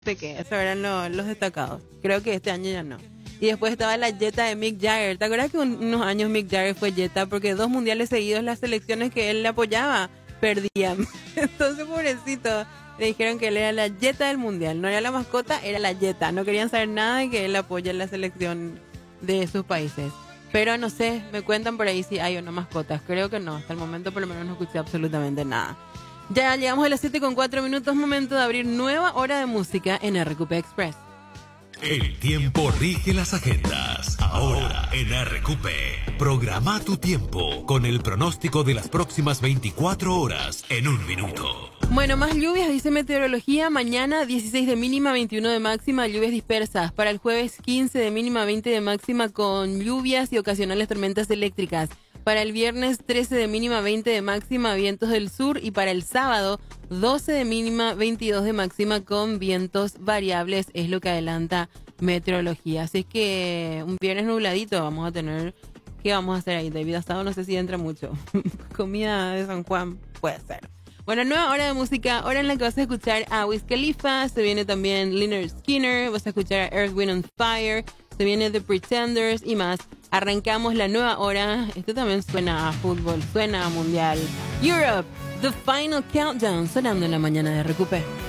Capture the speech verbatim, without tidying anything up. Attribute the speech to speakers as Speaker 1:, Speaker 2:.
Speaker 1: que esos eran los, los destacados. Creo que este año ya no. Y después estaba la Jetta de Mick Jagger. ¿Te acuerdas que un, unos años Mick Jagger fue Jetta? Porque dos mundiales seguidos las selecciones que él le apoyaba perdían. Entonces, pobrecito, le dijeron que él era la Jetta del mundial. No era la mascota, era la Jetta. No querían saber nada de que él apoya la selección de sus países. Pero no sé, me cuentan por ahí si hay o no mascotas. Creo que no. Hasta el momento por lo menos no escuché absolutamente nada. Ya llegamos a las siete con cuatro minutos. Momento de abrir nueva hora de música en R Q P Express.
Speaker 2: El tiempo rige las agendas. Ahora en R Q P, programa tu tiempo con el pronóstico de las próximas veinticuatro horas en un minuto.
Speaker 1: Bueno, más lluvias, dice meteorología. Mañana dieciséis de mínima, veintiuno de máxima, lluvias dispersas. Para el jueves quince de mínima, veinte de máxima con lluvias y ocasionales tormentas eléctricas. Para el viernes trece de mínima, veinte de máxima, vientos del sur. Y para el sábado doce de mínima, veintidós de máxima con vientos variables. Es lo que adelanta meteorología. Así que un viernes nubladito vamos a tener. ¿Qué vamos a hacer ahí? David asado no sé si entra mucho. Comida de San Juan puede ser. Bueno, nueva hora de música, hora en la que vas a escuchar a Wiz Khalifa, se viene también Lynyrd Skynyrd, vas a escuchar a Earth, Wind and Fire, se viene The Pretenders y más. Arrancamos la nueva hora, esto también suena a fútbol, suena a mundial. Europe, The Final Countdown, sonando en la mañana de R Q P.